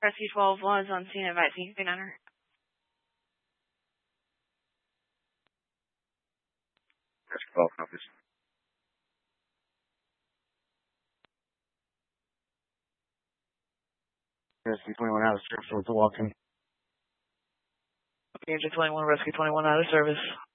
Rescue 12 was on scene at Vice Niner. Rescue 12 copies. Rescue 21 out of service with the walk-in. Danger 21, Rescue 21 out of service.